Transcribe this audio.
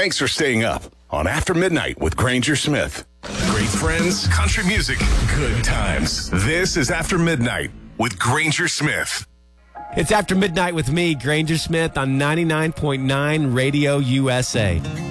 Thanks for staying up on After Midnight with Granger Smith. Great friends, country music, good times. This is After Midnight with Granger Smith. It's After Midnight with me, Granger Smith, on 99.9 Radio USA.